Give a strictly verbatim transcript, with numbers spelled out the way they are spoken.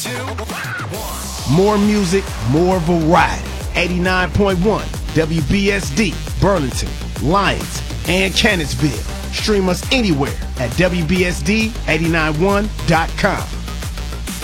More music, more variety. eighty-nine point one W B S D, Burlington, Lyons, and Cannonsville. Stream us anywhere at W B S D eight nine one dot com.